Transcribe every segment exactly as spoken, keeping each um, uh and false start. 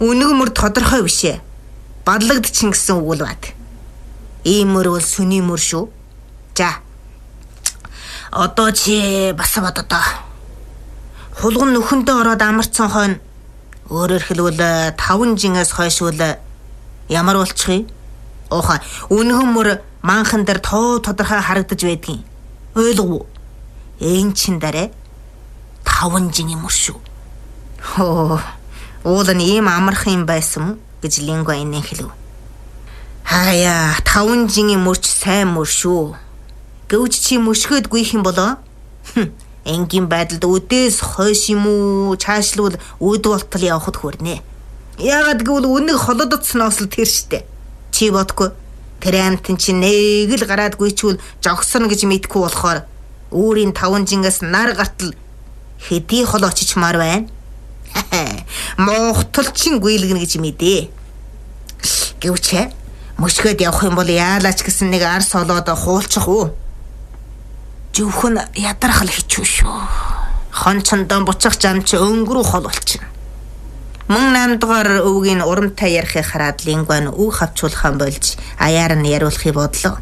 Үнэг мөр тодорхой биш ээ. Бадлагдчихин гэсэн үг л бат. Ийм мөр бол сүний мөр шүү. За. Одоо чи бас бодоо. Хулгун нөхөндөө ороод амарцсан хойно өөрөөр хэлбэл таван жингээс хойшвол ямар болчих юм? Ооха, үнэн мөр манхан дээр тоо тодорхой харагдаж байдгийн. Ойлгов уу? Ээн чин дараа таван жингийн мөр шүү. Хоо, уул нь ийм амархан юм байсан гэж лингва инэн хэлв. Хаяа, таван жингийн мөрч сайн мөр шүү. Гэвч чи мөшгөөд гүйх юм болоо? Энгийн байдалд өдөөс хойш юм уу, чаашлуул өд болтол явахд хүрнэ. Яагаад гэвэл үнэг холодцсноос л тэр штэ. Чи бодгүй. Тэр амтэн чи нэг л гараад гүйчүүл жогсон гэж мэдгүй болохоор өөрийн таван жингээс нар гартал хэдий хол очичмаар байна. Моохтолчин гүйлгэнэ гэж мэдээ. Гэвч мөшгөөд явах юм бол яалаач гэсэн нэг арс олоод хуулчих уу? Жүхэн ядрахал хичүү шүү. Хончондоо буцах замч өнгөрүү хол болчихно. Мөн намдгаар өвгийн урамтай ярихыг хараад лингва нь үг хавчуулахан болж аяар нь яриулахыг бодлоо.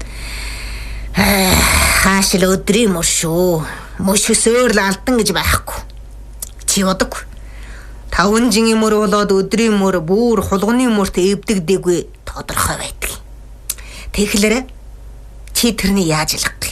Хаашил өдрийн мөр шүү. Мөшгөсөөр л алдан гэж байхгүй. Чи бодоггүй. Таван жингийн мөр болоод өдрийн мөр бүр хулганы мөрт эвдэгдэггүй тодорхой байдаг. Тэгэхээр чи тэрний яаж ялах?